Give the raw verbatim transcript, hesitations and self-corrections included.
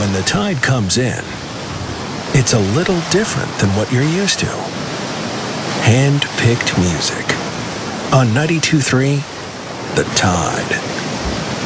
when the Tide comes in, it's a little different than what you're used to. Hand-picked music. On ninety-two point three, The Tide.